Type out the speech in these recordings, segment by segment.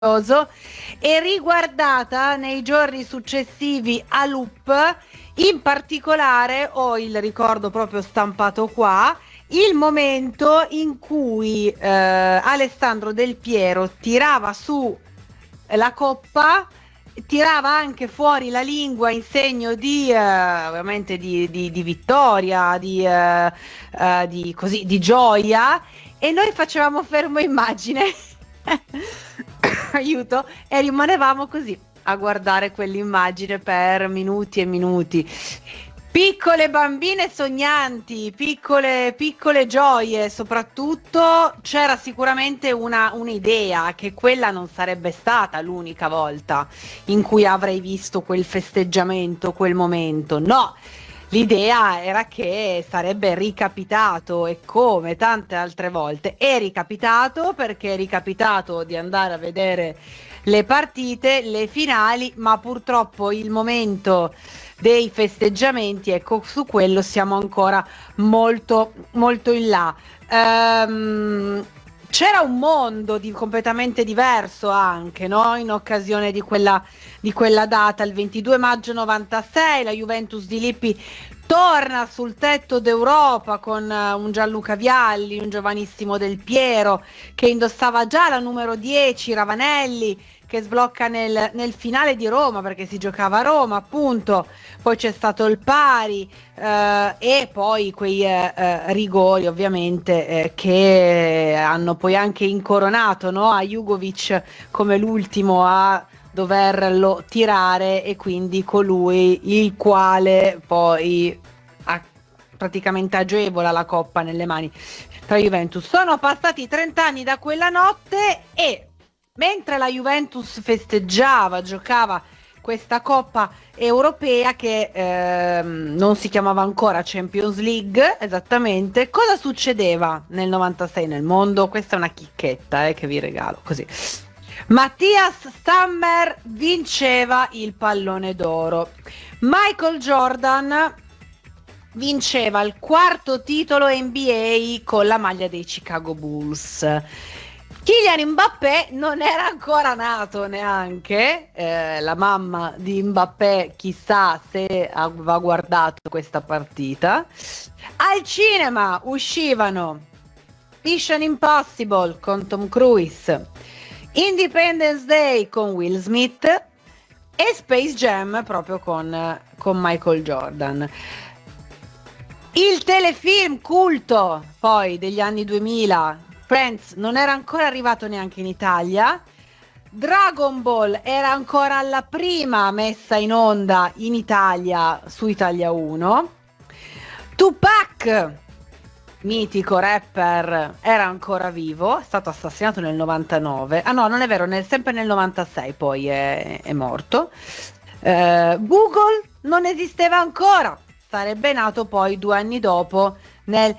e riguardata nei giorni successivi a loop. In particolare ho il ricordo proprio stampato qua, il momento in cui Alessandro Del Piero tirava su la coppa, tirava anche fuori la lingua in segno di ovviamente di vittoria, di gioia, e noi facevamo fermo immagine aiuto, e rimanevamo così a guardare quell'immagine per minuti e minuti. Piccole bambine sognanti, piccole gioie. Soprattutto c'era sicuramente un'idea che quella non sarebbe stata l'unica volta in cui avrei visto quel festeggiamento, quel momento. No, l'idea era che sarebbe ricapitato, e come tante altre volte è ricapitato, perché è ricapitato di andare a vedere le partite, le finali, ma purtroppo il momento dei festeggiamenti, ecco, su quello siamo ancora molto molto in là. C'era un mondo completamente diverso anche, no? In occasione di quella data, il 22 maggio 96, la Juventus di Lippi torna sul tetto d'Europa con un Gianluca Vialli, un giovanissimo Del Piero che indossava già la numero 10, Ravanelli, che sblocca nel finale di Roma, perché si giocava a Roma appunto. Poi c'è stato il pari e poi quei rigori ovviamente che hanno poi anche incoronato, no? A Jugovic come l'ultimo a doverlo tirare, e quindi colui il quale poi praticamente agevola la coppa nelle mani tra Juventus. Sono passati 30 anni da quella notte, e mentre la Juventus festeggiava, giocava questa Coppa Europea che non si chiamava ancora Champions League esattamente, cosa succedeva nel 96 nel mondo? Questa è una chicchetta che vi regalo così. Mattias Stammer vinceva il Pallone d'Oro. Michael Jordan vinceva il quarto titolo NBA con la maglia dei Chicago Bulls. Kylian Mbappé non era ancora nato neanche, la mamma di Mbappé chissà se aveva guardato questa partita. Al cinema uscivano Mission Impossible con Tom Cruise, Independence Day con Will Smith e Space Jam proprio con Michael Jordan. Il telefilm culto poi degli anni 2000, Friends, non era ancora arrivato neanche in Italia. Dragon Ball era ancora alla prima messa in onda in Italia su Italia 1. Tupac, mitico rapper, era ancora vivo, è stato assassinato nel 99. Ah no, non è vero, sempre nel 96 poi è morto. Google non esisteva ancora, sarebbe nato poi 2 anni dopo, nel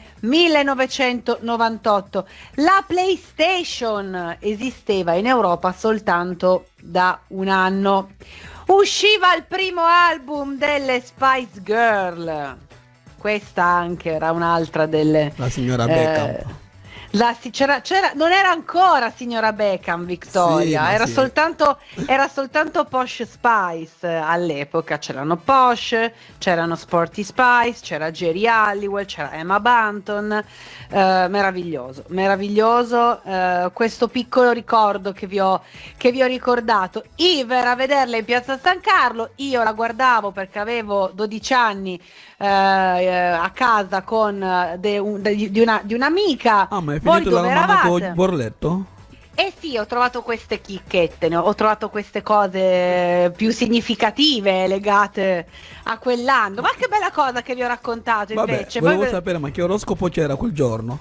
1998. La PlayStation esisteva in Europa soltanto da un anno. Usciva il primo album delle Spice Girl. Questa anche era un'altra delle... La signora Beckham. Non era ancora signora Beckham, Victoria, sì, era sì. era soltanto Posh Spice all'epoca. C'erano Posh, c'erano Sporty Spice, c'era Jerry Halliwell, c'era Emma Bunton. Meraviglioso questo piccolo ricordo che vi ho ricordato. Iver a vederla in piazza San Carlo, io la guardavo perché avevo 12 anni a casa con di un'amica. Ah, ma è Voi finito dove dalla mamma eravate? tuo Borletto? Eh sì, ho trovato queste chicchette, ho trovato queste cose più significative legate a quell'anno. Ma che bella cosa che vi ho raccontato. Vabbè, invece. volevo sapere, ma che oroscopo c'era quel giorno?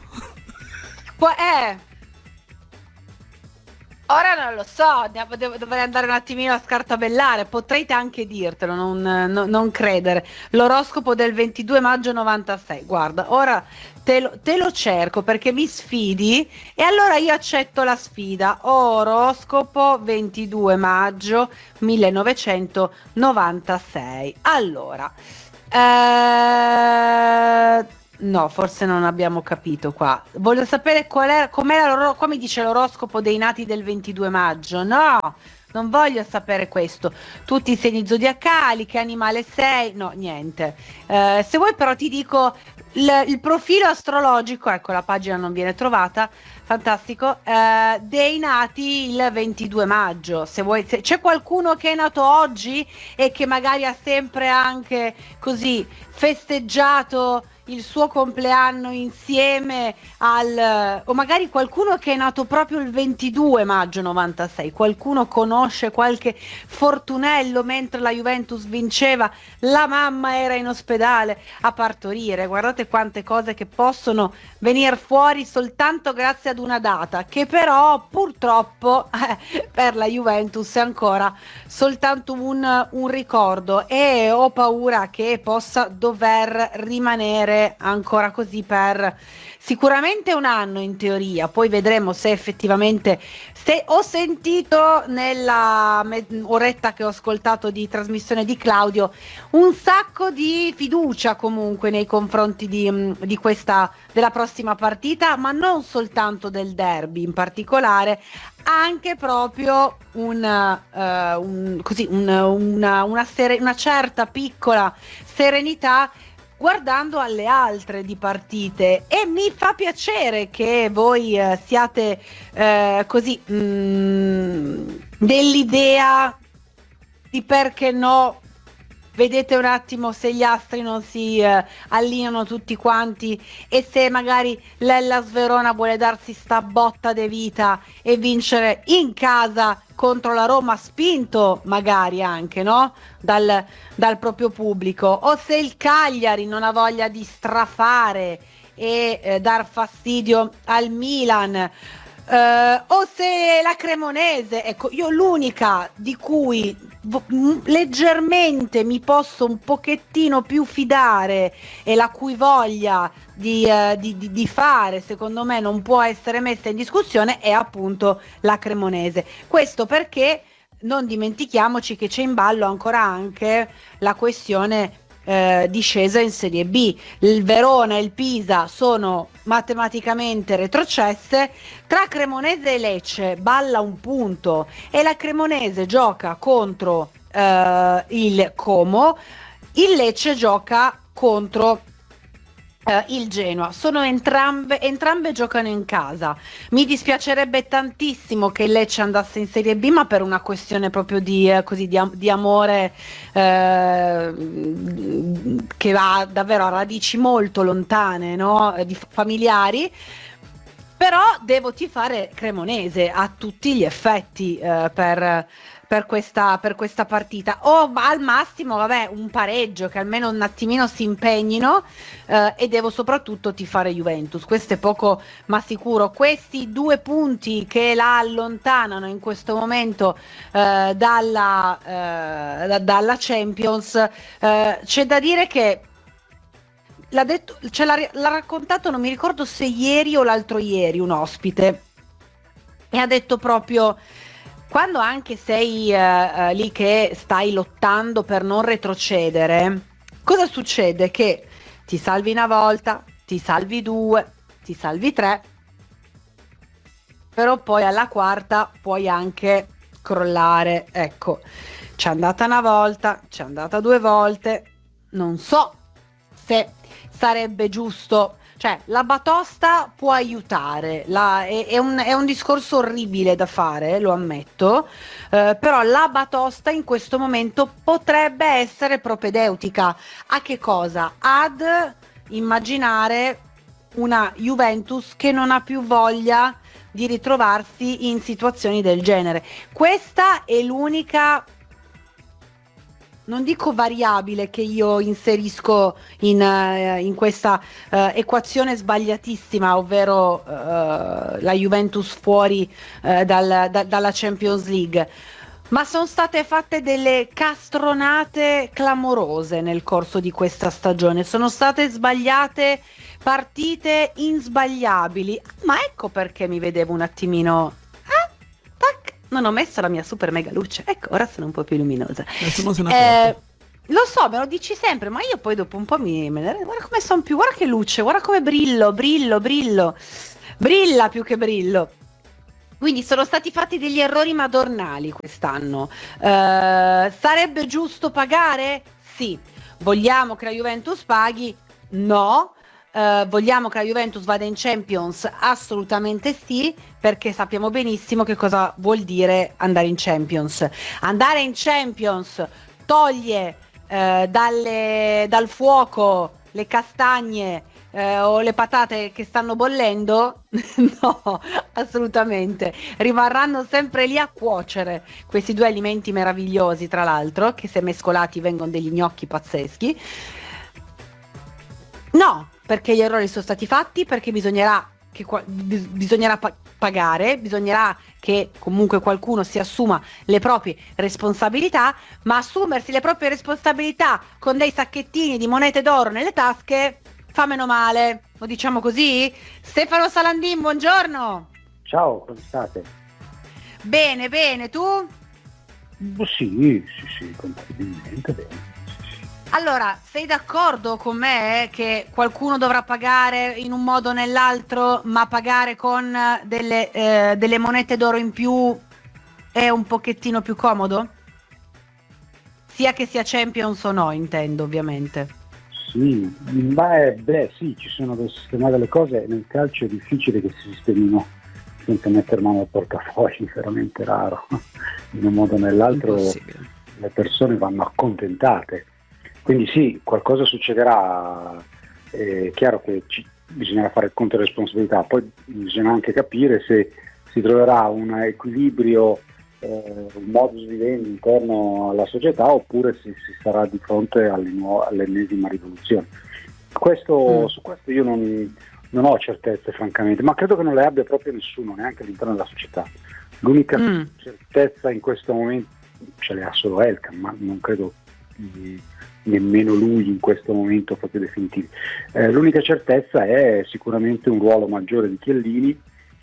Ora non lo so, dovrei andare un attimino a scartabellare, potrei anche dirtelo, non credere. L'oroscopo del 22 maggio 96, guarda, ora te lo cerco perché mi sfidi, e allora io accetto la sfida. Oroscopo 22 maggio 1996. Allora, No, forse non abbiamo capito qua. Voglio sapere qua mi dice l'oroscopo dei nati del 22 maggio. No, non voglio sapere questo. Tutti i segni zodiacali, che animale sei? No, niente. Se vuoi però ti dico il profilo astrologico, ecco la pagina non viene trovata, fantastico, dei nati il 22 maggio. Se vuoi, se c'è qualcuno che è nato oggi e che magari ha sempre anche così festeggiato il suo compleanno insieme o magari qualcuno che è nato proprio il 22 maggio 96, qualcuno conosce qualche fortunello mentre la Juventus vinceva, la mamma era in ospedale a partorire. Guardate quante cose che possono venire fuori soltanto grazie ad una data, che però purtroppo per la Juventus è ancora soltanto un ricordo, e ho paura che possa dover rimanere ancora così per sicuramente un anno in teoria. Poi vedremo se effettivamente, se ho sentito nella oretta che ho ascoltato di trasmissione di Claudio un sacco di fiducia comunque nei confronti di questa, della prossima partita, ma non soltanto del derby in particolare, anche proprio una certa piccola serenità guardando alle altre di partite. E mi fa piacere che voi siate così dell'idea di, perché no, vedete un attimo se gli astri non si allineano tutti quanti, e se magari l'Hellas Verona vuole darsi sta botta de vita e vincere in casa contro la Roma, spinto magari anche, no? dal proprio pubblico, o se il Cagliari non ha voglia di strafare e dar fastidio al Milan, o se la Cremonese, ecco, io l'unica di cui leggermente mi posso un pochettino più fidare e la cui voglia di fare secondo me non può essere messa in discussione è appunto la Cremonese. Questo perché non dimentichiamoci che c'è in ballo ancora anche la questione discesa in Serie B. Il Verona e il Pisa sono matematicamente retrocesse, tra Cremonese e Lecce balla un punto e la Cremonese gioca contro il Como, il Lecce gioca contro il Genoa. Sono entrambe giocano in casa. Mi dispiacerebbe tantissimo che il Lecce andasse in Serie B, ma per una questione proprio di amore che va davvero a radici molto lontane, no? Di familiari. Però devo tifare Cremonese a tutti gli effetti per questa partita, o al massimo vabbè un pareggio, che almeno un attimino si impegnino, e devo soprattutto tifare Juventus. Questo è poco ma sicuro. Questi 2 punti che la allontanano in questo momento dalla Champions, c'è da dire che l'ha raccontato, non mi ricordo se ieri o l'altro ieri, un ospite, e ha detto proprio: quando anche sei lì che stai lottando per non retrocedere, cosa succede? Che ti salvi una volta, ti salvi 2, ti salvi 3, però poi alla quarta puoi anche crollare. Ecco, c'è andata una volta, c'è andata 2 volte, non so se sarebbe giusto. Cioè, la batosta può aiutare, è un discorso orribile da fare, lo ammetto, però la batosta in questo momento potrebbe essere propedeutica. A che cosa? Ad immaginare una Juventus che non ha più voglia di ritrovarsi in situazioni del genere. Questa è l'unica, non dico variabile, che io inserisco in questa equazione sbagliatissima, ovvero la Juventus fuori dalla Champions League, ma sono state fatte delle castronate clamorose nel corso di questa stagione, sono state sbagliate partite insbagliabili, ma ecco perché mi vedevo un attimino non ho messo la mia super mega luce, ecco, ora sono un po' più luminosa. Nessuno se ne è accorto. Lo so, me lo dici sempre, ma io poi dopo un po' guarda come sono più, guarda che luce, guarda come brillo, brilla più che brillo. Quindi sono stati fatti degli errori madornali quest'anno. Sarebbe giusto pagare? Sì. Vogliamo che la Juventus paghi? No. Vogliamo che la Juventus vada in Champions? Assolutamente sì, perché sappiamo benissimo che cosa vuol dire andare in Champions. Andare in Champions toglie dal fuoco le castagne o le patate che stanno bollendo? No, assolutamente. Rimarranno sempre lì a cuocere questi due alimenti meravigliosi, tra l'altro, che se mescolati vengono degli gnocchi pazzeschi. No, perché gli errori sono stati fatti, perché bisognerà pagare, bisognerà che comunque qualcuno si assuma le proprie responsabilità, ma assumersi le proprie responsabilità con dei sacchettini di monete d'oro nelle tasche fa meno male, lo diciamo così? Stefano Salandin, buongiorno. Ciao, come state? Bene, tu? Sì, compatibilmente bene. Allora, sei d'accordo con me che qualcuno dovrà pagare in un modo o nell'altro, ma pagare con delle monete d'oro in più è un pochettino più comodo? Sia che sia Champions o no, intendo, ovviamente. Sì, sì, ci sono da sistemare delle cose, nel calcio è difficile che si sistemino senza mettere mano al portafoglio, è veramente raro. In un modo o nell'altro le persone vanno accontentate. Quindi sì, qualcosa succederà, è chiaro che bisognerà fare il conto di responsabilità, poi bisogna anche capire se si troverà un equilibrio, un modus vivendi interno alla società, oppure se si sarà di fronte all'ennesima rivoluzione. Su questo io non ho certezze francamente, ma credo che non le abbia proprio nessuno, neanche all'interno della società. L'unica certezza in questo momento ce l'ha solo Elkann, ma non credo nemmeno lui in questo momento proprio definitivo. L'unica certezza è sicuramente un ruolo maggiore di Chiellini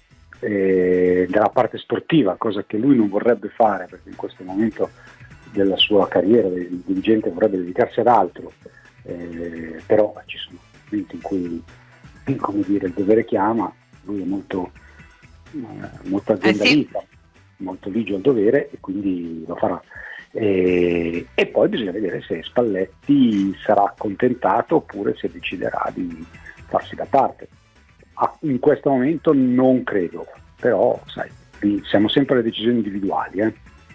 dalla parte sportiva, cosa che lui non vorrebbe fare, perché in questo momento della sua carriera di dirigente vorrebbe dedicarsi ad altro, però ci sono momenti in cui, come dire, il dovere chiama, lui è molto aziendalista, molto ligio al dovere, e quindi lo farà. E poi bisogna vedere se Spalletti sarà accontentato oppure se deciderà di farsi da parte. In questo momento non credo, però sai, siamo sempre alle decisioni individuali.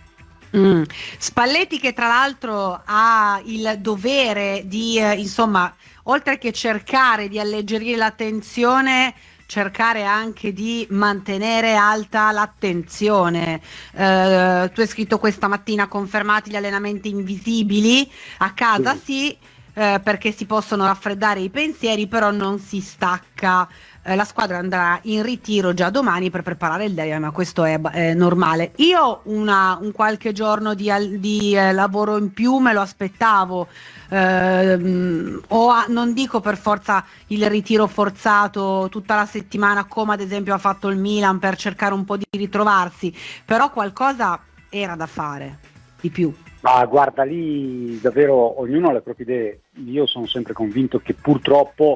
Spalletti, che tra l'altro ha il dovere di insomma, oltre che cercare di alleggerire la tensione, cercare anche di mantenere alta l'attenzione. Tu hai scritto questa mattina: confermati gli allenamenti invisibili a casa, sì, perché si possono raffreddare i pensieri, però non si stacca. La squadra andrà in ritiro già domani per preparare il derby, ma questo è normale. Io un qualche giorno di lavoro in più me lo aspettavo, non dico per forza il ritiro forzato tutta la settimana, come ad esempio ha fatto il Milan, per cercare un po' di ritrovarsi, però qualcosa era da fare di più. Ma guarda, lì davvero ognuno ha le proprie idee. Io sono sempre convinto che purtroppo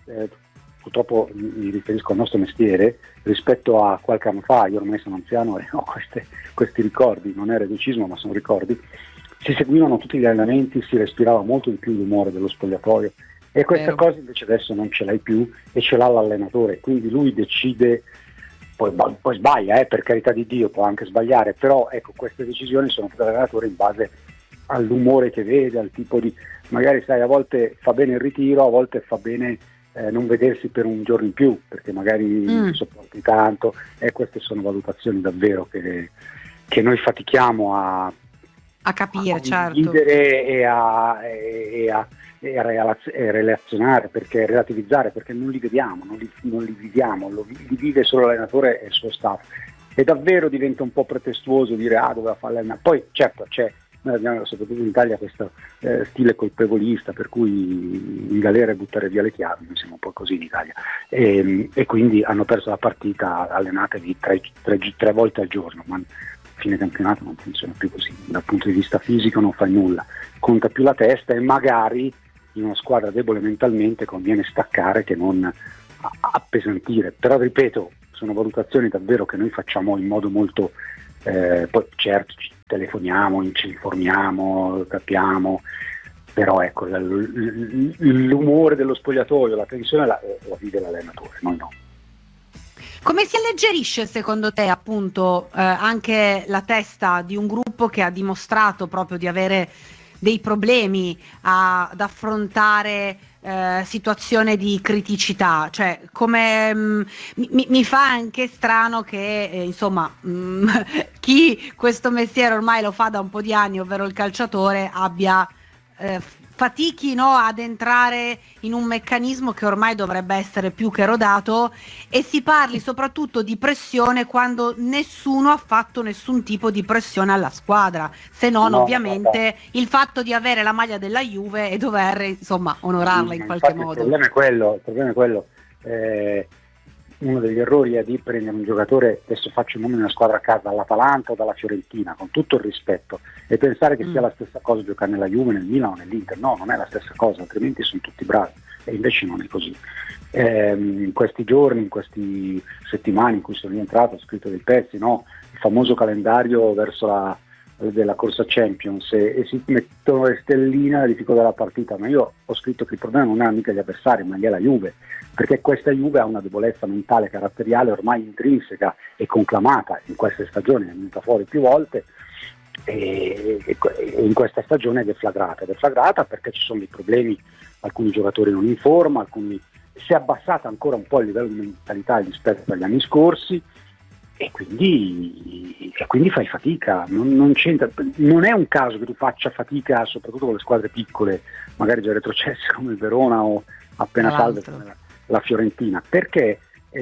mi riferisco al nostro mestiere, rispetto a qualche anno fa, io ormai sono anziano e ho questi ricordi, non è reducismo ma sono ricordi, si seguivano tutti gli allenamenti, si respirava molto di più l'umore dello spogliatoio, e questa cosa invece adesso non ce l'hai più, e ce l'ha l'allenatore, quindi lui decide, poi sbaglia, per carità di Dio, può anche sbagliare, però ecco, queste decisioni sono prese dall'allenatore in base all'umore che vede, al tipo di, magari sai, a volte fa bene il ritiro, a volte fa bene non vedersi per un giorno in più, perché magari sopporti tanto, e queste sono valutazioni davvero che noi fatichiamo a capire, certo, e a relazionare, perché relativizzare, perché non li vediamo, non li viviamo, li vive solo l'allenatore e il suo staff, e davvero diventa un po' pretestuoso dire doveva fare l'allenatore. Poi certo noi abbiamo soprattutto in Italia questo stile colpevolista, per cui in galera buttare via le chiavi, noi siamo un po' così in Italia, e quindi hanno perso la partita, allenatevi tre volte al giorno, ma fine campionato non funziona più così, dal punto di vista fisico non fai nulla, conta più la testa, e magari in una squadra debole mentalmente conviene staccare che non appesantire. Però ripeto, sono valutazioni davvero che noi facciamo in modo molto poi certo ci telefoniamo, ci informiamo, capiamo, però ecco l'umore dello spogliatoio, la tensione la vive l'allenatore, noi no. Come si alleggerisce secondo te appunto anche la testa di un gruppo che ha dimostrato proprio di avere dei problemi ad affrontare situazione di criticità? Cioè come mi fa anche strano che insomma chi questo mestiere ormai lo fa da un po' di anni, ovvero il calciatore, abbia fatichi, no, ad entrare in un meccanismo che ormai dovrebbe essere più che rodato, e si parli soprattutto di pressione quando nessuno ha fatto nessun tipo di pressione alla squadra, se non ovviamente il fatto di avere la maglia della Juve e dover insomma onorarla in qualche modo. Il problema è quello. Uno degli errori è di prendere un giocatore, adesso faccio il nome di una squadra a casa, dall'Atalanta o dalla Fiorentina, con tutto il rispetto, e pensare che sia la stessa cosa giocare nella Juve, nel Milan o nell'Inter. No, non è la stessa cosa, altrimenti sono tutti bravi, e invece non è così. In questi giorni, in queste settimane in cui sono rientrato, ho scritto dei pezzi, no? Il famoso calendario verso della corsa Champions, e si mettono le stelline alla difficoltà della partita, ma io ho scritto che il problema non è mica gli avversari, ma è la Juve, perché questa Juve ha una debolezza mentale, caratteriale ormai intrinseca e conclamata in queste stagioni, è venuta fuori più volte, e in questa stagione è deflagrata perché ci sono dei problemi, alcuni giocatori non in forma, alcuni si è abbassata ancora un po' il livello di mentalità rispetto agli anni scorsi, e quindi fai fatica, non c'entra, non è un caso che tu faccia fatica soprattutto con le squadre piccole, magari già retrocesse come il Verona o appena salve la Fiorentina, perché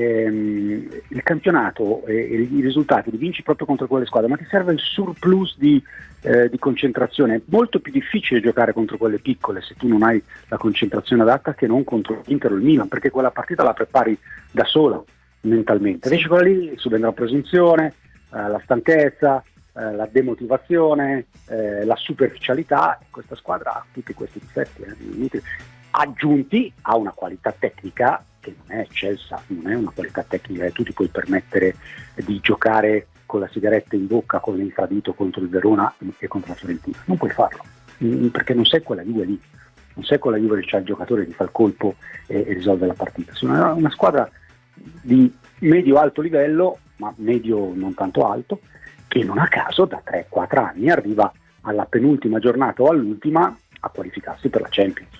il campionato e i risultati li vinci proprio contro quelle squadre, ma ti serve il surplus di concentrazione. È molto più difficile giocare contro quelle piccole se tu non hai la concentrazione adatta che non contro l'Inter o il Milan, perché quella partita la prepari da sola mentalmente. Invece quella lì subentra la presunzione, la stanchezza, la demotivazione, la superficialità. Questa squadra ha tutti questi difetti aggiunti a una qualità tecnica che non è eccelsa, non è una qualità tecnica che tu ti puoi permettere di giocare con la sigaretta in bocca, con l'infradito contro il Verona e contro la Fiorentina. Non puoi farlo, perché non sei quella Juve lì, non sei quella Juve che c'ha il giocatore che fa il colpo e risolve la partita. Sei una squadra di medio-alto livello, ma medio non tanto alto, che non a caso da 3-4 anni arriva alla penultima giornata o all'ultima a qualificarsi per la Champions.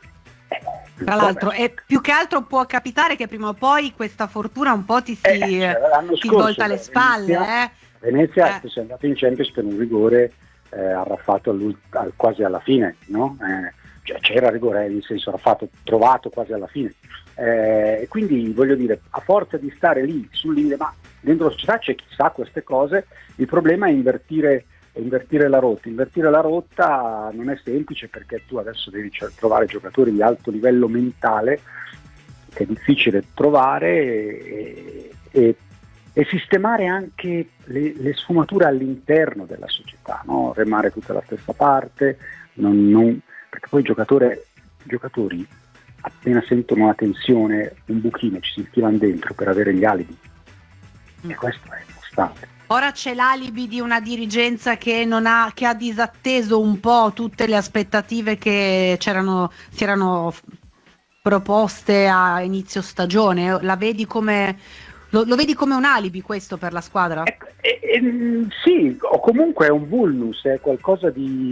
Tra l'altro, e più che altro può capitare che prima o poi questa fortuna un po' ti volta alle spalle. Venezia si è andato in Champions per un rigore arraffato quasi alla fine, no? Cioè, c'era rigore, nel senso arraffato, trovato quasi alla fine. Quindi voglio dire, a forza di stare lì sul limite, ma dentro la società c'è chi sa queste cose, il problema è invertire la rotta. Invertire la rotta non è semplice, perché tu adesso devi trovare giocatori di alto livello mentale, che è difficile trovare, e sistemare anche le sfumature all'interno della società, no? Remare tutta la stessa parte, perché poi i giocatori appena sentono una tensione, un buchino, ci si infilano dentro per avere gli alibi, e questo è costante. Ora c'è l'alibi di una dirigenza che ha disatteso un po' tutte le aspettative che si erano proposte a inizio stagione. La vedi come lo vedi come un alibi questo per la squadra? Sì, o comunque è un vulnus, è qualcosa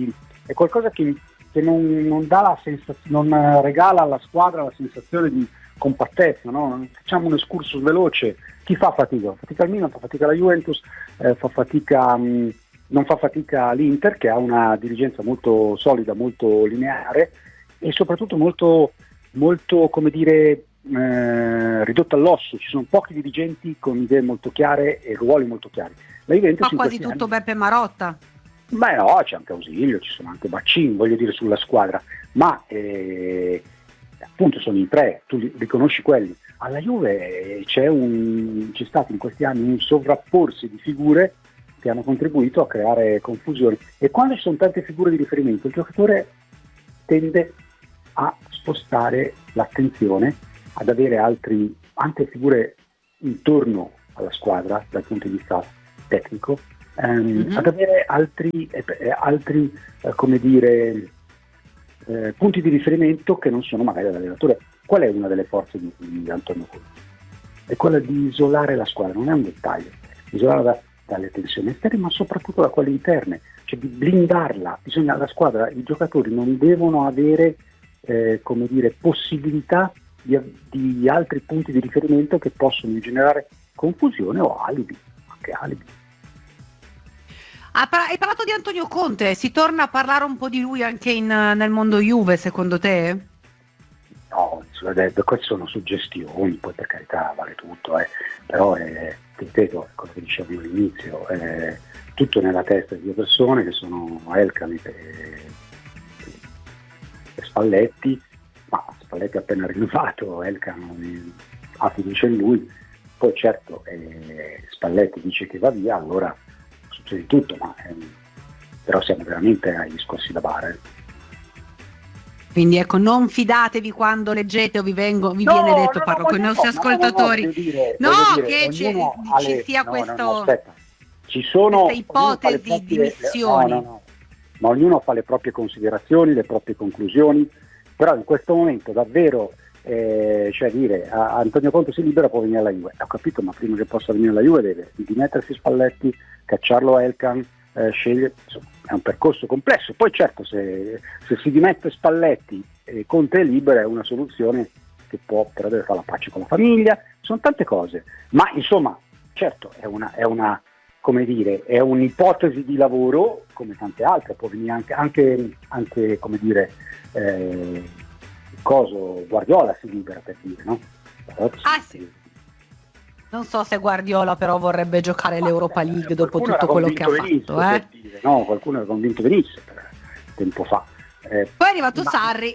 che non dà la sensazione, non regala alla squadra la sensazione di compattezza, no? Facciamo un excursus veloce. Chi fa fatica? Fatica il Milan, fa fatica la Juventus, non fa fatica l'Inter, che ha una dirigenza molto solida, molto lineare e soprattutto molto, molto, come dire, ridotta all'osso. Ci sono pochi dirigenti con idee molto chiare e ruoli molto chiari. La Juventus fa quasi tutto Beppe Marotta. Beh no, c'è anche Ausilio, ci sono anche Baccin, voglio dire, sulla squadra, ma appunto sono in tre, tu riconosci quelli. Alla Juve c'è stato in questi anni un sovrapporsi di figure che hanno contribuito a creare confusione. E quando ci sono tante figure di riferimento, il giocatore tende a spostare l'attenzione, ad avere altre figure intorno alla squadra dal punto di vista tecnico, ad avere altri come dire, punti di riferimento che non sono magari l'allenatore. Qual è una delle forze di Antonio Conte? È quella di isolare la squadra, non è un dettaglio, isolarla dalle tensioni esterne, ma soprattutto da quelle interne, cioè di blindarla. La squadra, i giocatori non devono avere come dire, possibilità di altri punti di riferimento che possono generare confusione o alibi, anche alibi. Hai parlato di Antonio Conte, si torna a parlare un po' di lui anche nel mondo Juve, secondo te? No, queste sono suggestioni, poi per carità vale tutto, però ripeto, quello che dicevo all'inizio, tutto nella testa di due persone che sono Elkann e Spalletti, ma Spalletti ha appena rinnovato, Elkann ha fiducia in lui, poi certo Spalletti dice che va via, allora succede tutto, ma però siamo veramente ai discorsi da bar. Quindi ecco, non fidatevi quando leggete o vi viene detto, parlo con i nostri ascoltatori, che ci sia questo, ci sono questa ipotesi di missioni. Ma ognuno fa le proprie considerazioni, le proprie conclusioni, però in questo momento davvero cioè dire Antonio Conte si libera, può venire alla Juve, ho capito, ma prima che possa venire alla Juve deve dimettersi Spalletti, cacciarlo Elkann, scegliere, insomma è un percorso complesso. Poi certo se si dimette Spalletti e Conte è libero è una soluzione che però deve fare la pace con la famiglia, sono tante cose, ma insomma certo è una come dire, è un'ipotesi di lavoro come tante altre, può venire anche come dire Guardiola si libera, per dire, no? Sì. Non so se Guardiola però vorrebbe giocare l'Europa League dopo tutto quello che ha fatto. Dire, no? Qualcuno era convinto venisse tempo fa. Poi è arrivato Sarri.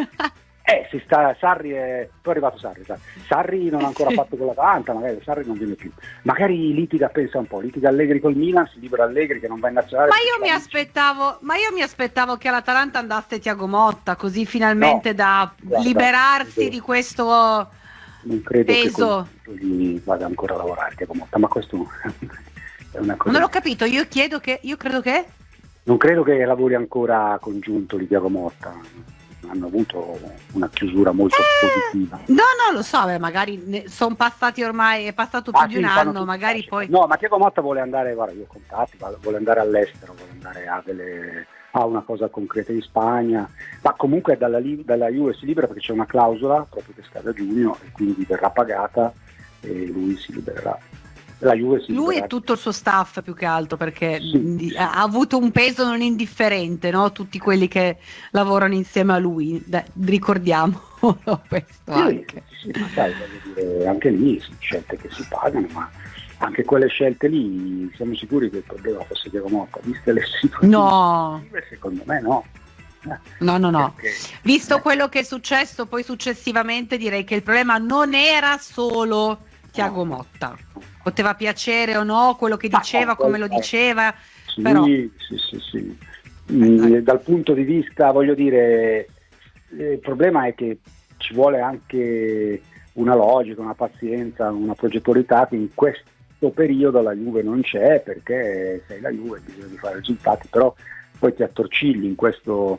Sarri poi è arrivato Sarri non ha ancora fatto con l'Atalanta, magari Sarri non viene più, magari litiga Allegri col Milan, si libera Allegri che non va in nazionale. Ma io mi aspettavo che all'Atalanta andasse Thiago Motta, così finalmente liberarsi di questo non credo peso. Che lui vada ancora a lavorare Thiago Motta, ma questo è una cosa. Non l'ho capito, io credo che non credo che lavori ancora congiunto di Thiago Motta. Hanno avuto una chiusura molto positiva. No, lo so, magari sono passati ormai, è passato più di un anno, magari poi. No, ma Thiago Motta vuole andare, guarda, io ho contatti, vuole andare all'estero, vuole andare a una cosa concreta in Spagna, ma comunque dalla Juve si libera perché c'è una clausola proprio che scade a giugno e quindi verrà pagata e lui si libererà. La Juve si lui libererà. E tutto il suo staff più che altro, perché sì. Ha avuto un peso non indifferente, no? Tutti quelli che lavorano insieme a lui, ricordiamo questo anche. Sì, ma sai, voglio dire, anche lì sono scelte che si pagano, ma anche quelle scelte lì siamo sicuri che il problema fosse Thiago Motta, viste le situazioni. No, secondo me no. No. Visto quello che è successo poi successivamente, direi che il problema non era solo Thiago Motta. Poteva piacere o no quello che diceva, come lo diceva, sì, però. Sì. Dal punto di vista, voglio dire, il problema è che ci vuole anche una logica, una pazienza, una progettualità che in questo periodo la Juve non c'è, perché sei la Juve, bisogna di fare risultati, però poi ti attorcigli in questo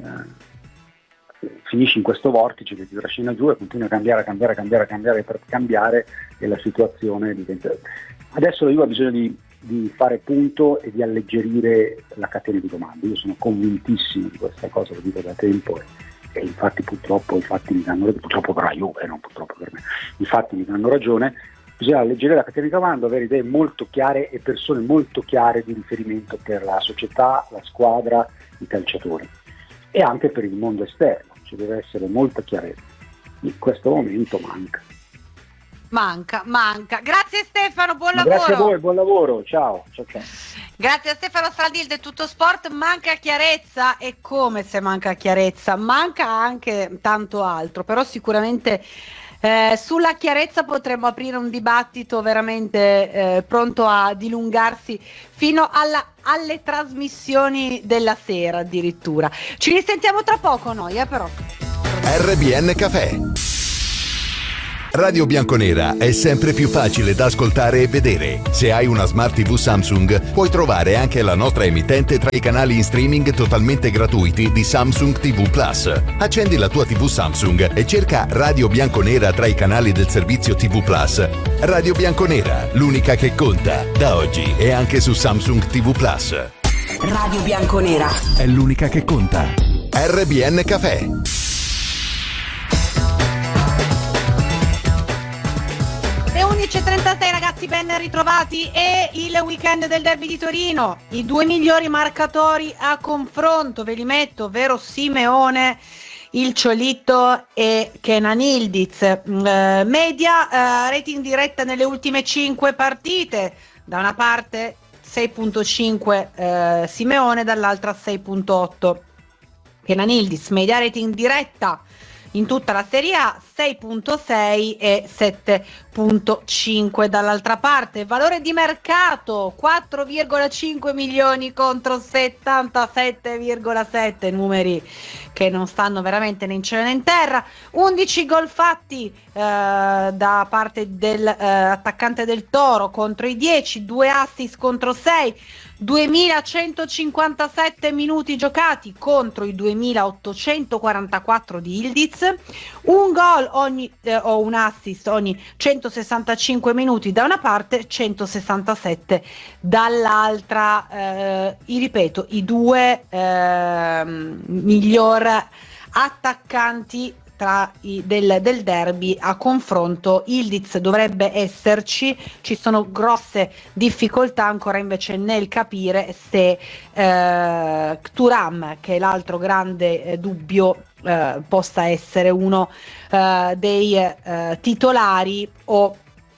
finisci in questo vortice che ti trascina giù e continui a cambiare per cambiare e la situazione diventa. Adesso la Juve ha bisogno di fare punto e di alleggerire la catena di comando. Io sono convintissimo di questa cosa, lo dico da tempo e infatti purtroppo i fatti mi danno ragione, purtroppo per la Juve, non purtroppo per me, i fatti mi danno ragione. Bisogna alleggerire la catena di comando, avere idee molto chiare e persone molto chiare di riferimento per la società, la squadra, i calciatori e anche per il mondo esterno. Ci deve essere molta chiarezza. In questo momento manca. Grazie Stefano, buon lavoro. Grazie a voi, buon lavoro, ciao. Grazie a Stefano Straldil del Tutto Sport. Manca chiarezza, e come se manca chiarezza, manca anche tanto altro, però sicuramente Sulla chiarezza potremmo aprire un dibattito veramente pronto a dilungarsi fino alle trasmissioni della sera addirittura. Ci risentiamo tra poco noi, però. RBN Café. Radio Bianconera è sempre più facile da ascoltare e vedere. Se hai una Smart TV Samsung, puoi trovare anche la nostra emittente tra i canali in streaming totalmente gratuiti di Samsung TV Plus. Accendi la tua TV Samsung e cerca Radio Bianconera tra i canali del servizio TV Plus. Radio Bianconera, l'unica che conta, da oggi e anche su Samsung TV Plus. Radio Bianconera è l'unica che conta. RBN Café. Le 11.36 ragazzi, ben ritrovati. E il weekend del derby di Torino, i due migliori marcatori a confronto, ve li metto, ovvero Simeone, il Ciolito e Kenan Yildiz. Media rating diretta nelle ultime 5 partite, da una parte 6.5 Simeone, dall'altra 6.8 Kenan Yildiz. Media rating diretta in tutta la Serie A 6.6 e 7.5 dall'altra parte. Valore di mercato 4,5 milioni contro 77,7, numeri che non stanno veramente né in cielo né in terra. 11 gol fatti da parte del attaccante del Toro contro i 10, 2 assist contro 6, 2157 minuti giocati contro i 2844 di Yildiz, un gol o un assist ogni 165 minuti da una parte, 167 dall'altra. Ripeto, i due miglior attaccanti del derby a confronto. Yildiz dovrebbe esserci, ci sono grosse difficoltà ancora invece nel capire se Thuram, che è l'altro grande dubbio, possa essere uno dei titolari o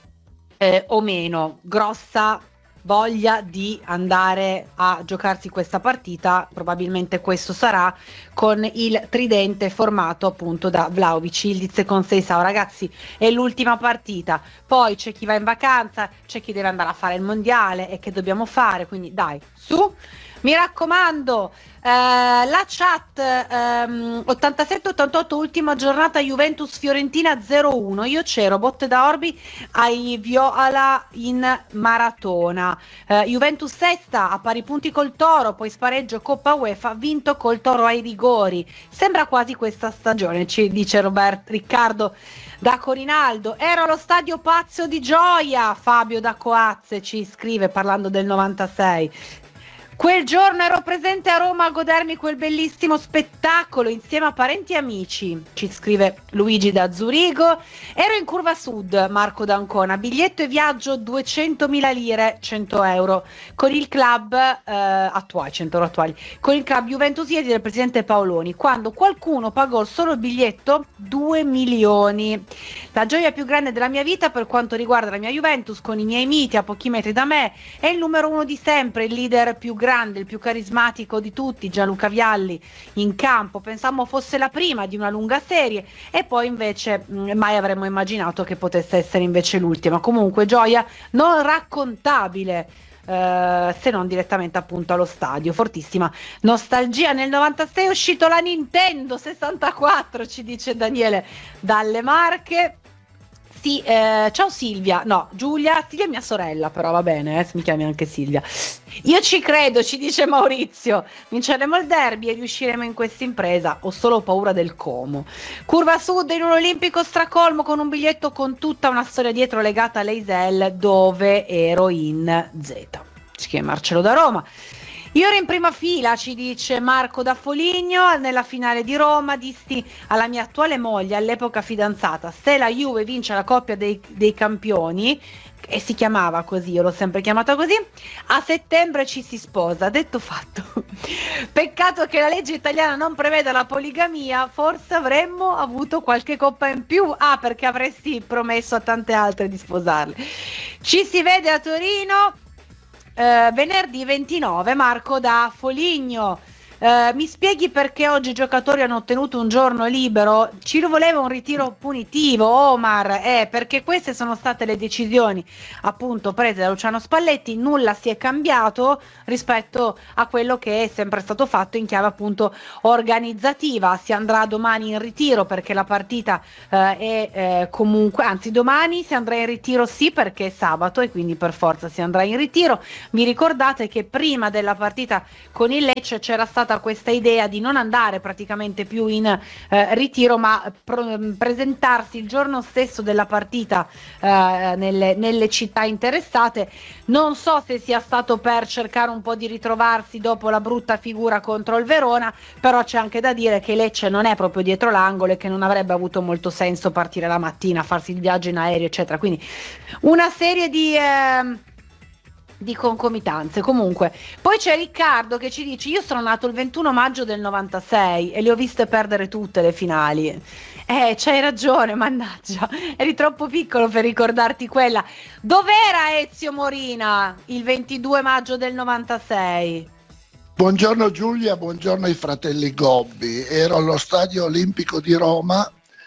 meno. Grossa voglia di andare a giocarsi questa partita, probabilmente questo sarà con il tridente formato appunto da Vlahovic, Yildiz e Conceição. Ragazzi, è l'ultima partita, poi c'è chi va in vacanza, c'è chi deve andare a fare il mondiale, e che dobbiamo fare? Quindi dai, su, mi raccomando. La chat 87-88, ultima giornata Juventus-Fiorentina 0-1, io c'ero, botte da Orbi ai Viola in maratona. Juventus sesta a pari punti col Toro, poi spareggio Coppa UEFA, vinto col Toro ai rigori. Sembra quasi questa stagione, ci dice Riccardo da Corinaldo. Ero allo stadio pazzo di gioia, Fabio da Coazze ci scrive parlando del 96. Quel giorno ero presente a Roma a godermi quel bellissimo spettacolo insieme a parenti e amici, ci scrive Luigi da Zurigo. Ero in Curva Sud, Marco d'Ancona, biglietto e viaggio 200.000 lire, 100 euro, con il club attuali, 100 euro attuali, con il club Juventus Iesi del presidente Paoloni, quando qualcuno pagò solo il biglietto 2 milioni. La gioia più grande della mia vita per quanto riguarda la mia Juventus, con i miei miti a pochi metri da me, è il numero uno di sempre, il leader più grande, il più carismatico di tutti, Gianluca Vialli in campo. Pensammo fosse la prima di una lunga serie, e poi invece mai avremmo immaginato che potesse essere invece l'ultima. Comunque gioia non raccontabile, se non direttamente appunto allo stadio. Fortissima nostalgia. Nel 96 è uscito la Nintendo 64, ci dice Daniele dalle Marche. Sì, ciao Silvia, no, Giulia è mia sorella, però va bene, se mi chiami anche Silvia. Io ci credo, ci dice Maurizio, vinceremo il derby e riusciremo in questa impresa, ho solo paura del Como. Curva Sud in un olimpico stracolmo con un biglietto con tutta una storia dietro legata all'Eisel, dove ero in Z. Ci chiama Marcello da Roma. Io ero in prima fila, ci dice Marco da Foligno, nella finale di Roma dissi alla mia attuale moglie, all'epoca fidanzata, se la Juve vince la Coppa dei Campioni, e si chiamava così, io l'ho sempre chiamata così, a settembre ci si sposa. Detto fatto. Peccato che la legge italiana non preveda la poligamia, forse avremmo avuto qualche coppa in più. Ah, perché avresti promesso a tante altre di sposarle. Ci si vede a Torino venerdì 29, Marco da Foligno. mi spieghi perché oggi i giocatori hanno ottenuto un giorno libero? Ci voleva un ritiro punitivo, Omar, perché queste sono state le decisioni appunto prese da Luciano Spalletti, nulla si è cambiato rispetto a quello che è sempre stato fatto in chiave appunto organizzativa. Si andrà domani in ritiro perché la partita è comunque, anzi domani si andrà in ritiro sì perché è sabato e quindi per forza si andrà in ritiro. Vi ricordate che prima della partita con il Lecce c'era stata questa idea di non andare praticamente più in ritiro ma presentarsi il giorno stesso della partita nelle città interessate. Non so se sia stato per cercare un po' di ritrovarsi dopo la brutta figura contro il Verona, però c'è anche da dire che Lecce non è proprio dietro l'angolo e che non avrebbe avuto molto senso partire la mattina, farsi il viaggio in aereo eccetera, quindi una serie di concomitanze. Comunque poi c'è Riccardo che ci dice: io sono nato il 21 maggio del 96 e le ho viste perdere tutte le finali. C'hai ragione, mannaggia, eri troppo piccolo per ricordarti quella. Dov'era Ezio Morina il 22 maggio del 96? Buongiorno Giulia, buongiorno ai fratelli Gobbi. Ero allo Stadio Olimpico di Roma.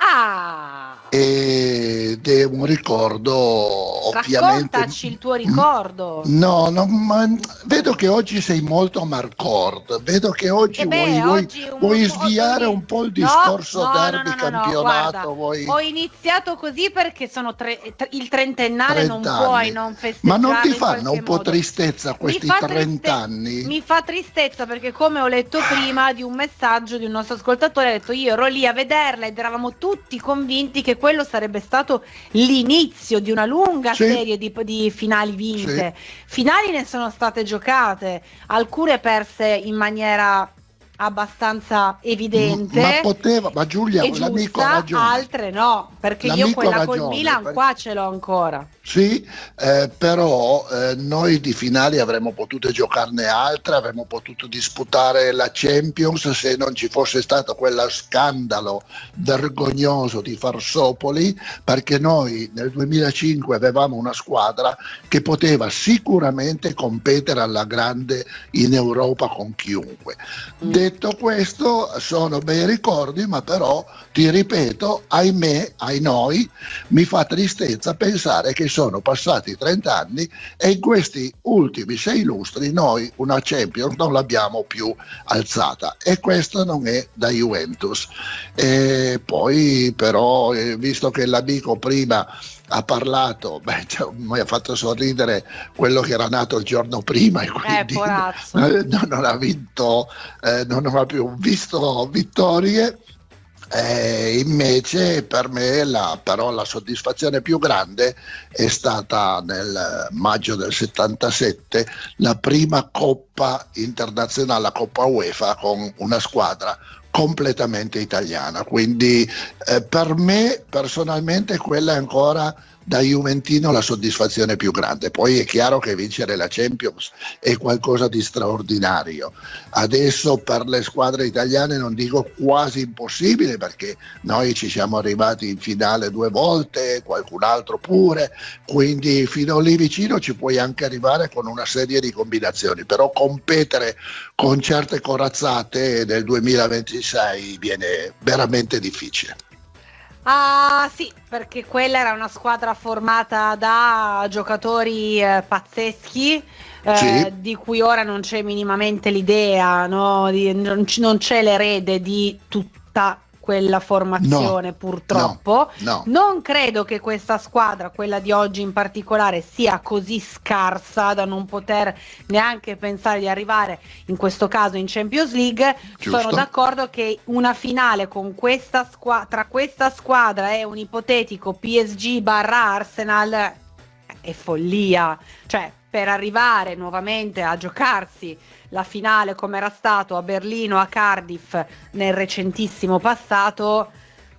Ed è un ricordo ovviamente. Raccontaci il tuo ricordo. No, ma vedo che oggi sei molto Marcord, vedo che oggi vuoi sviare un po' il discorso derby campionato. Guarda, ho iniziato così perché sono il trentennale, non puoi non festeggiare. Ma non ti fanno un po' tristezza questi 30 anni? Mi fa tristezza perché, come ho letto prima di un messaggio di un nostro ascoltatore, ha detto: io ero lì a vederla ed eravamo tutti convinti che quello sarebbe stato l'inizio di una lunga serie di finali vinte. Finali ne sono state giocate, alcune perse in maniera abbastanza evidente, ma Giulia, e l'amico ha ragione, altre no, perché io quella col Milan qua ce l'ho ancora. Sì, però noi di finali avremmo potuto giocarne altre, avremmo potuto disputare la Champions se non ci fosse stato quello scandalo vergognoso di Farsopoli, perché noi nel 2005 avevamo una squadra che poteva sicuramente competere alla grande in Europa con chiunque. Detto questo, sono bei ricordi, ma però ti ripeto, ahimè, ai noi, mi fa tristezza pensare che sono passati 30 anni e in questi ultimi 6 lustri noi una Champions non l'abbiamo più alzata, e questo non è da Juventus. E poi però, visto che l'amico prima ha parlato, mi ha fatto sorridere quello che era nato il giorno prima e quindi non ha vinto, non ha più visto vittorie. Invece per me però la soddisfazione più grande è stata nel maggio del 77, la prima Coppa internazionale, la Coppa UEFA, con una squadra completamente italiana, quindi per me personalmente quella è ancora da juventino la soddisfazione più grande. Poi è chiaro che vincere la Champions è qualcosa di straordinario. Adesso per le squadre italiane non dico quasi impossibile, perché noi ci siamo arrivati in finale 2 volte, qualcun altro pure, quindi fino lì vicino ci puoi anche arrivare con una serie di combinazioni, però competere con certe corazzate del 2026 viene veramente difficile. Ah sì, perché quella era una squadra formata da giocatori pazzeschi, di cui ora non c'è minimamente l'idea, no? Non c'è l'erede di tutta quella formazione, purtroppo. No. Non credo che questa squadra, quella di oggi in particolare, sia così scarsa da non poter neanche pensare di arrivare in questo caso in Champions League. Giusto. Sono d'accordo che una finale con questa tra questa squadra e un ipotetico PSG/Arsenal è follia, cioè per arrivare nuovamente a giocarsi la finale come era stato a Berlino, a Cardiff nel recentissimo passato,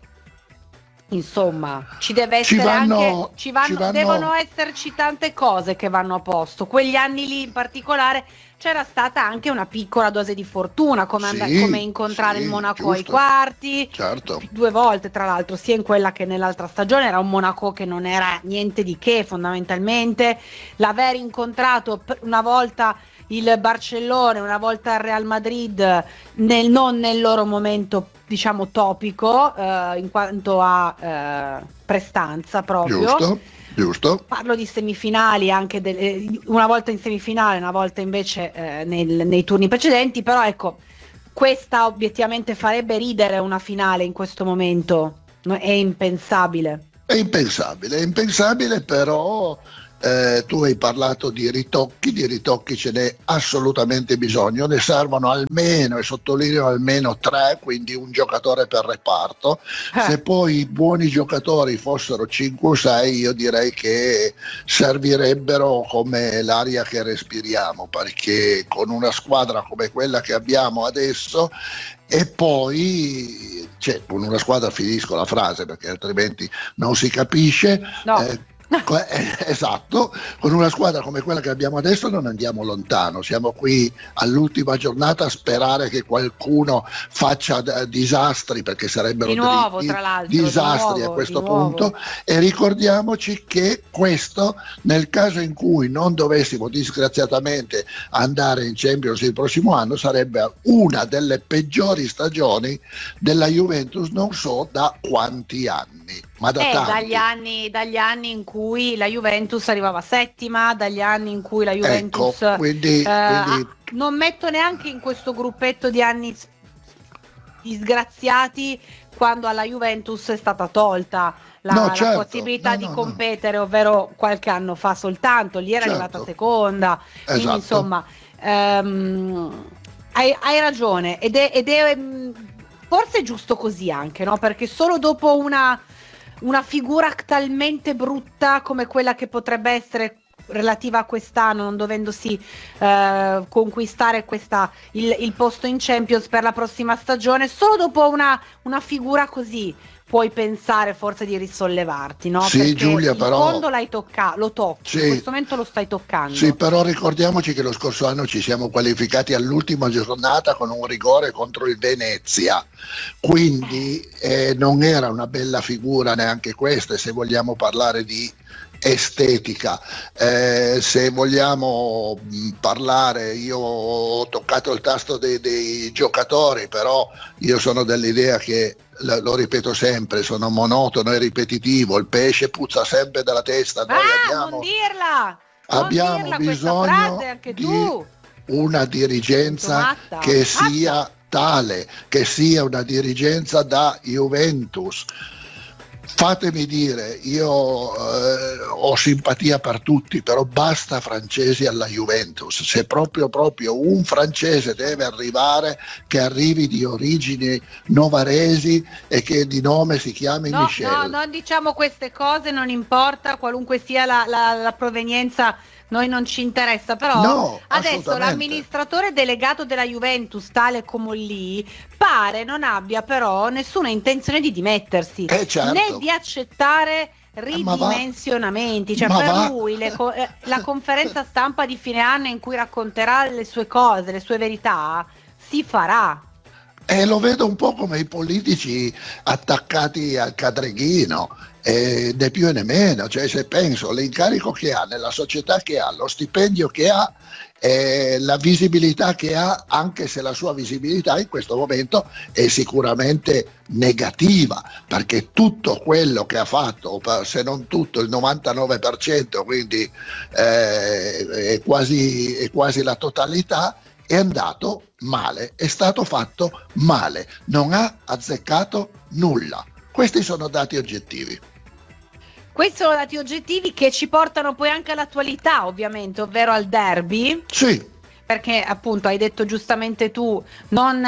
insomma ci deve essere devono esserci tante cose che vanno a posto. Quegli anni lì in particolare c'era stata anche una piccola dose di fortuna, come incontrare il Monaco ai quarti, 2 volte tra l'altro, sia in quella che nell'altra stagione. Era un Monaco che non era niente di che fondamentalmente, l'aver incontrato una volta il Barcellona, una volta il Real Madrid, non nel loro momento diciamo topico in quanto a prestanza proprio. Giusto. Parlo di semifinali, anche una volta in semifinale, una volta invece nei turni precedenti, però ecco, questa obiettivamente farebbe ridere una finale in questo momento, è impensabile. È impensabile, però tu hai parlato di ritocchi ce n'è assolutamente bisogno, ne servono almeno, e sottolineo almeno 3, quindi un giocatore per reparto. Se poi i buoni giocatori fossero 5 o 6, io direi che servirebbero come l'aria che respiriamo, perché con una squadra come quella che abbiamo adesso, e poi con una squadra, finisco la frase perché altrimenti non si capisce, no. Esatto, con una squadra come quella che abbiamo adesso non andiamo lontano, siamo qui all'ultima giornata a sperare che qualcuno faccia disastri, perché sarebbero disastri a questo punto, e ricordiamoci che questo, nel caso in cui non dovessimo disgraziatamente andare in Champions il prossimo anno, sarebbe una delle peggiori stagioni della Juventus, non so da quanti anni. Ma dagli anni in cui la Juventus arrivava settima, dagli anni in cui la Juventus quindi non metto neanche in questo gruppetto di anni disgraziati quando alla Juventus è stata tolta la possibilità di competere, ovvero qualche anno fa soltanto, lì era arrivata seconda, quindi insomma hai ragione, ed è forse giusto così anche, no? Perché solo dopo una figura talmente brutta come quella che potrebbe essere relativa a quest'anno, non dovendosi conquistare il posto in Champions per la prossima stagione, solo dopo una figura così puoi pensare forse di risollevarti, no? Sì, perché Giulia, il però fondo lo tocchi, in questo momento lo stai toccando. Sì, però ricordiamoci che lo scorso anno ci siamo qualificati all'ultima giornata con un rigore contro il Venezia, quindi non era una bella figura neanche questa, e se vogliamo parlare di estetica, se vogliamo parlare, io ho toccato il tasto dei giocatori, però io sono dell'idea che, lo ripeto sempre, sono monotono e ripetitivo, il pesce puzza sempre dalla testa. Noi abbiamo bisogno di una dirigenza che sia tale, che sia una dirigenza da Juventus. Fatemi dire, io ho simpatia per tutti, però basta francesi alla Juventus. Se proprio un francese deve arrivare, che arrivi di origini novaresi e che di nome si chiami Michel. No, non diciamo queste cose, non importa qualunque sia la provenienza, noi non ci interessa, però adesso l'amministratore delegato della Juventus, tale come lì, pare non abbia però nessuna intenzione di dimettersi, né di accettare ridimensionamenti, lui la conferenza stampa di fine anno in cui racconterà le sue cose, le sue verità, si farà. Lo vedo un po' come i politici attaccati al cadreghino, né più né meno, cioè se penso all'incarico che ha, nella società che ha, lo stipendio che ha, la visibilità che ha, anche se la sua visibilità in questo momento è sicuramente negativa, perché tutto quello che ha fatto, se non tutto, il 99%, quindi è quasi la totalità, è andato male, è stato fatto male, non ha azzeccato nulla. Questi sono dati oggettivi. Questi sono dati oggettivi che ci portano poi anche all'attualità, ovviamente, ovvero al derby. Sì. Perché appunto hai detto giustamente tu, non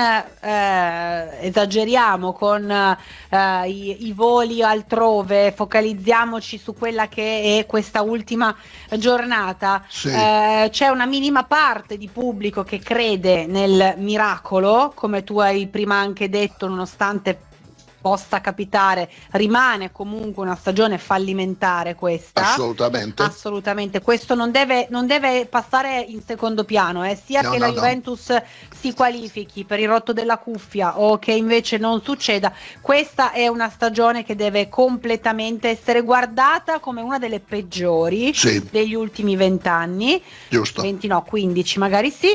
esageriamo con i voli altrove, focalizziamoci su quella che è questa ultima giornata. Sì. C'è una minima parte di pubblico che crede nel miracolo, come tu hai prima anche detto, nonostante possa capitare, rimane comunque una stagione fallimentare questa. Assolutamente, questo non deve passare in secondo piano, sia che la Juventus si qualifichi per il rotto della cuffia o che invece non succeda. Questa è una stagione che deve completamente essere guardata come una delle peggiori degli ultimi 20 anni. Giusto. 20 no, 15 magari sì.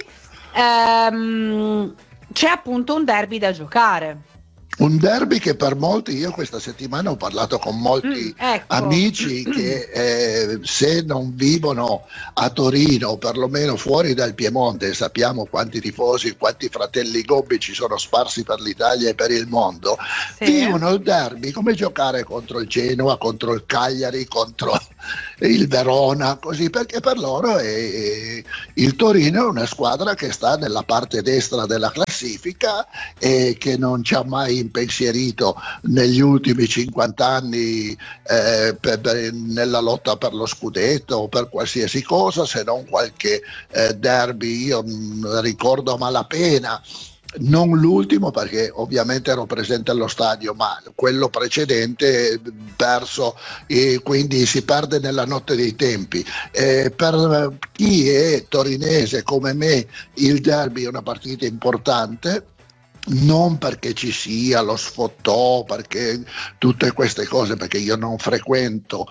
C'è appunto un derby da giocare. Un derby che per molti, io questa settimana ho parlato con molti amici che se non vivono a Torino o perlomeno fuori dal Piemonte, sappiamo quanti tifosi, quanti fratelli Gobbi ci sono sparsi per l'Italia e per il mondo, vivono il derby come giocare contro il Genoa, contro il Cagliari, contro il Verona, così, perché per loro il Torino è una squadra che sta nella parte destra della classifica e che non ci ha mai impensierito negli ultimi 50 anni nella lotta per lo scudetto o per qualsiasi cosa, se non qualche derby. Io ricordo a malapena, non l'ultimo perché ovviamente ero presente allo stadio, ma quello precedente perso, e quindi si perde nella notte dei tempi. Per chi è torinese come me il derby è una partita importante, non perché ci sia lo sfottò, perché tutte queste cose, perché io non frequento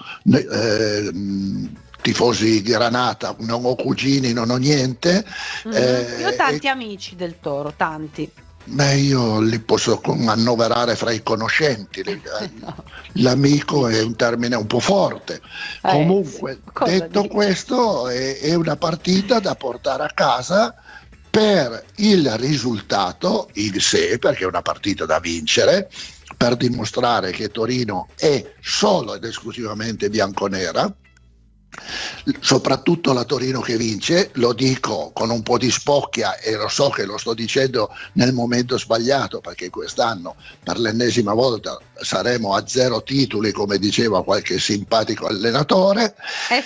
tifosi Granata, non ho cugini, non ho niente. Io ho tanti amici del Toro, tanti. Io li posso annoverare fra i conoscenti. L'amico è un termine un po' forte. Comunque, detto questo, è una partita da portare a casa per il risultato in sé, perché è una partita da vincere, per dimostrare che Torino è solo ed esclusivamente bianconera. Soprattutto la Torino che vince, lo dico con un po' di spocchia e lo so che lo sto dicendo nel momento sbagliato, perché quest'anno per l'ennesima volta saremo a 0 titoli, come diceva qualche simpatico allenatore,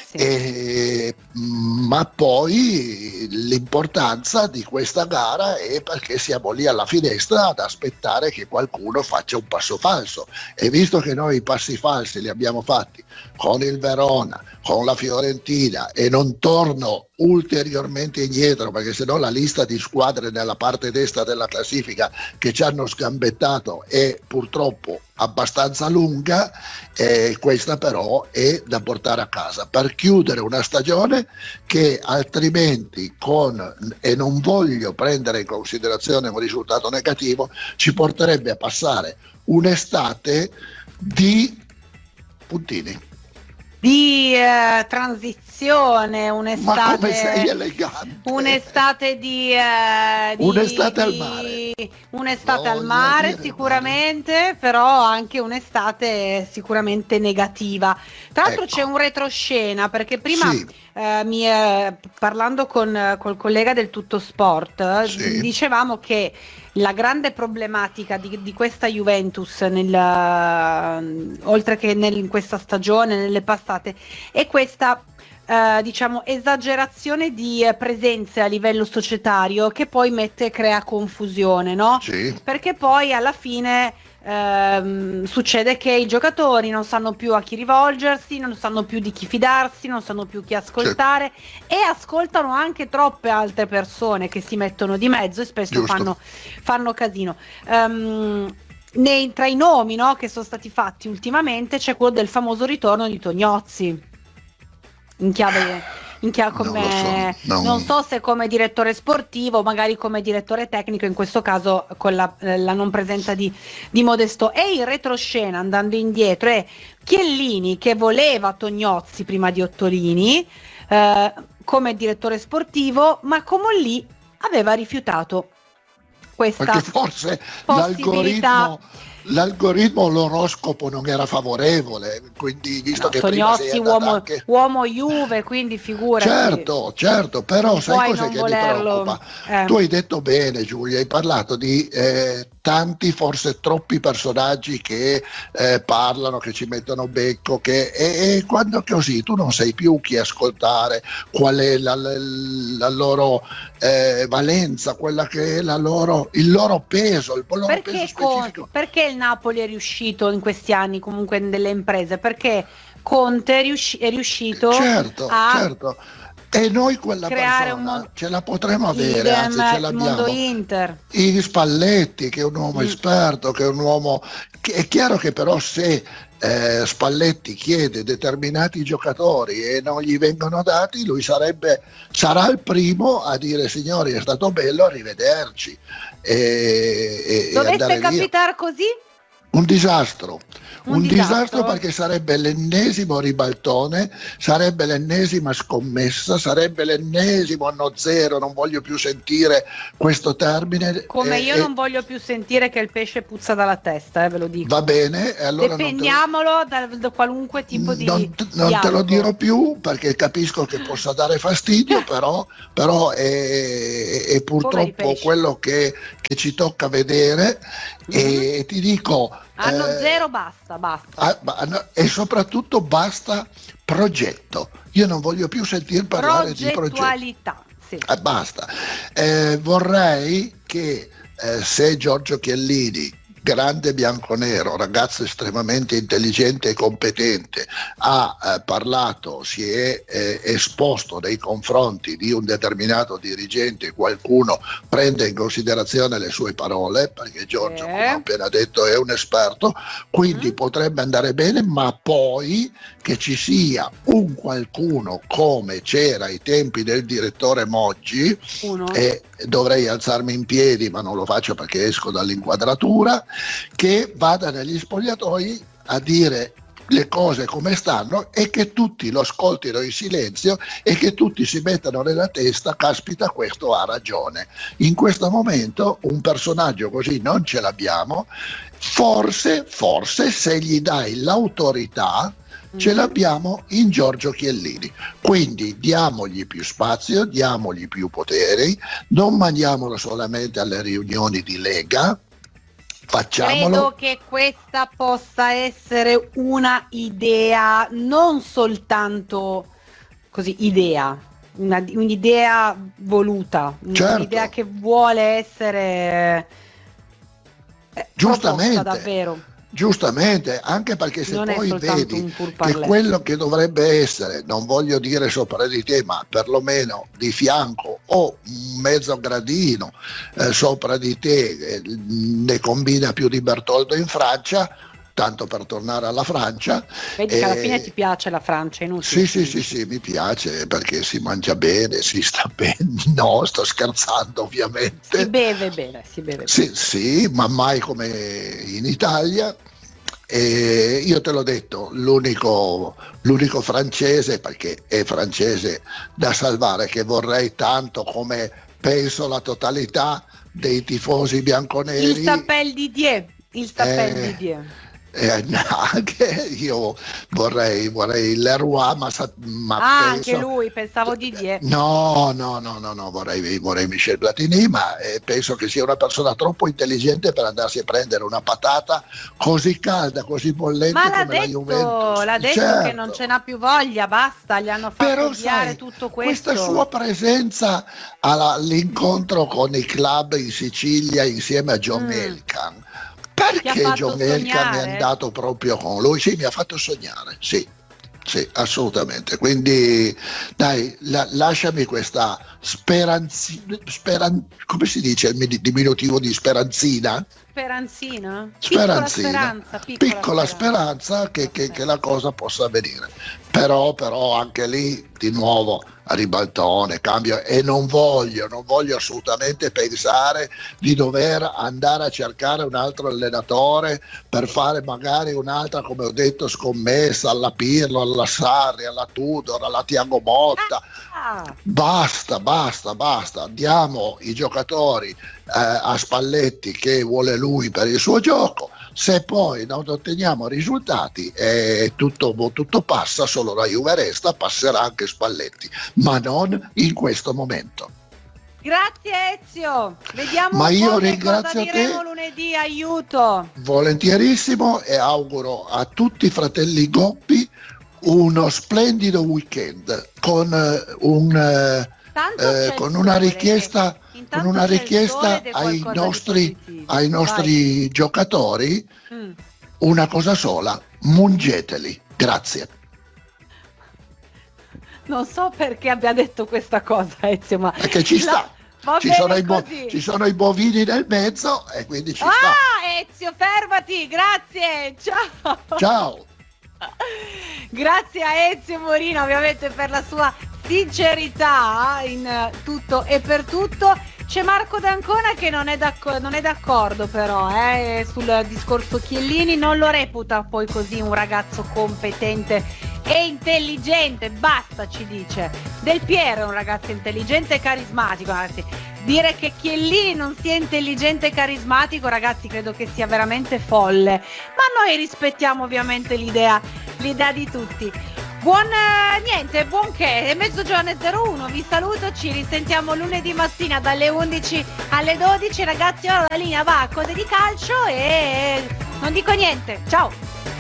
ma poi l'importanza di questa gara è perché siamo lì alla finestra ad aspettare che qualcuno faccia un passo falso, e visto che noi i passi falsi li abbiamo fatti con il Verona, con la Fiorentina, e non torno ulteriormente indietro perché sennò la lista di squadre nella parte destra della classifica che ci hanno sgambettato è purtroppo abbastanza lunga, questa però è da portare a casa per chiudere una stagione che altrimenti, e non voglio prendere in considerazione un risultato negativo, ci porterebbe a passare un'estate di puntini, di transizione, un'estate. Ma come sei elegante! Un'estate un'estate al mare. Un'estate al mare sicuramente, però anche un'estate sicuramente negativa. Tra l'altro c'è un retroscena, perché prima parlando col collega del Tutto Sport dicevamo che la grande problematica di questa Juventus oltre che in questa stagione, nelle passate, è questa esagerazione di presenze a livello societario che poi crea confusione, no? Perché poi alla fine succede che i giocatori non sanno più a chi rivolgersi, non sanno più di chi fidarsi, non sanno più chi ascoltare, e ascoltano anche troppe altre persone che si mettono di mezzo e spesso fanno casino. Tra i nomi, no, che sono stati fatti ultimamente c'è quello del famoso ritorno di Tognozzi non so se come direttore sportivo, magari come direttore tecnico, in questo caso con la non presenza di Modesto. E il retroscena, andando indietro, è Chiellini che voleva Tognozzi prima di Ottolini come direttore sportivo, ma Comolli aveva rifiutato questa perché forse possibilità. L'algoritmo, l'oroscopo non era favorevole, quindi visto che Tognozzi prima uomo Juve, quindi figurati. Certo, però sai cosa che mi preoccupa? Tu hai detto bene, Giulia, hai parlato di tanti, forse troppi personaggi che parlano, che ci mettono becco, e quando così tu non sai più chi ascoltare, qual è la loro valenza, quella che è il loro peso, peso specifico. Perché il il Napoli è riuscito in questi anni comunque nelle imprese? Perché Conte è riuscito certo. E noi quella creare persona ce la potremo avere, anzi ce l'abbiamo. Il mondo Inter. I Spalletti, che è un uomo esperto, che è un uomo... È chiaro che però se Spalletti chiede determinati giocatori e non gli vengono dati, lui sarà il primo a dire: signori, è stato bello, arrivederci. Dovesse capitare così? Un disastro. Un disastro, perché sarebbe l'ennesimo ribaltone, sarebbe l'ennesima scommessa, sarebbe l'ennesimo anno zero. Non voglio più sentire questo termine. Come io non voglio più sentire che il pesce puzza dalla testa, ve lo dico. Va bene, allora depegniamolo da qualunque tipo di non te lo dirò più, perché capisco che possa dare fastidio, però è purtroppo quello che ci tocca vedere. E ti dico, anno zero basta. E soprattutto basta progetto. Io non voglio più sentir parlare di progettualità. Sì. Basta. Vorrei che se Giorgio Chiellini, grande bianconero, ragazzo estremamente intelligente e competente, ha parlato, si è esposto nei confronti di un determinato dirigente, qualcuno prende in considerazione le sue parole, perché Giorgio, come ho appena detto, è un esperto, quindi potrebbe andare bene, ma poi che ci sia un qualcuno come c'era ai tempi del direttore Moggi, e dovrei alzarmi in piedi, ma non lo faccio perché esco dall'inquadratura, che vada negli spogliatoi a dire le cose come stanno e che tutti lo ascoltino in silenzio e che tutti si mettano nella testa: caspita, questo ha ragione. In questo momento un personaggio così non ce l'abbiamo. Forse se gli dai l'autorità ce l'abbiamo in Giorgio Chiellini. Quindi diamogli più spazio, diamogli più poteri, non mandiamolo solamente alle riunioni di Lega. Facciamolo. Credo che questa possa essere una idea, non soltanto così idea, un'idea voluta, un'idea che vuole essere giustamente davvero. Giustamente, anche perché se non poi vedi che quello che dovrebbe essere, non voglio dire sopra di te, ma perlomeno di fianco o un mezzo gradino sopra di te, ne combina più di Bertoldo in Francia, tanto per tornare alla Francia. Vedi che alla fine ti piace la Francia, inutile. Sì, mi piace perché si mangia bene, si sta bene. No, sto scherzando, ovviamente. Si beve bene. Sì, ma mai come in Italia. E io te l'ho detto, l'unico francese, perché è francese, da salvare, che vorrei tanto, come penso la totalità dei tifosi bianconeri. Il Sapel Didier. Anche io vorrei Leroy, ma penso... anche lui, pensavo Didier. No, vorrei Michel Platini, ma penso che sia una persona troppo intelligente per andarsi a prendere una patata così calda, così bollente, ma come la Juventus. L'ha detto, certo, che non ce n'ha più voglia, basta, gli hanno fatto odiare tutto questo. Questa sua presenza all'incontro con i club in Sicilia insieme a John Elkann, perché John Elkann è andato proprio con lui? Sì, mi ha fatto sognare, sì, assolutamente. Quindi dai, lasciami questa come si dice il diminutivo di speranzina? Piccola speranza che la cosa possa avvenire. Però anche lì di nuovo a ribaltone, cambio, e non voglio assolutamente pensare di dover andare a cercare un altro allenatore per fare magari un'altra, come ho detto, scommessa alla Pirlo, alla Sarri, alla Tudor, alla Thiago Motta. Basta, diamo i giocatori a Spalletti che vuole lui per il suo gioco. Se poi non otteniamo risultati, tutto passa, solo la Juve resta, passerà anche Spalletti, ma non in questo momento. Grazie Ezio, vediamo ma io ringrazio cosa diremo lunedì, aiuto. Volentierissimo, e auguro a tutti i fratelli Goppi uno splendido weekend con una richiesta intanto con una c'è il richiesta sole ed è ai qualcosa di positivo. nostri giocatori, una cosa sola, mungeteli. Grazie. Non so perché abbia detto questa cosa, Ezio, ma Perché ci sta. Va Ci bene sono i bovini nel mezzo e quindi ci sta. Ezio, fermati, grazie, ciao. Ciao. Grazie a Ezio Morino ovviamente per la sua sincerità in tutto e per tutto. C'è Marco D'Ancona che non è d'accordo però sul discorso Chiellini, non lo reputa poi così un ragazzo competente e intelligente, basta, ci dice. Del Piero è un ragazzo intelligente e carismatico, ragazzi. Dire che Chiellini non sia intelligente e carismatico, ragazzi, credo che sia veramente folle, ma noi rispettiamo ovviamente l'idea di tutti. Buon che è mezzogiorno e 01, vi saluto, ci risentiamo lunedì mattina dalle 11 alle 12, ragazzi. Ora la linea va a cose di calcio e non dico niente, ciao.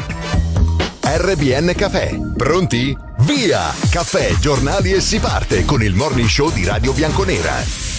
RBN Caffè, pronti? Via! Caffè, giornali e si parte con il morning show di Radio Bianconera.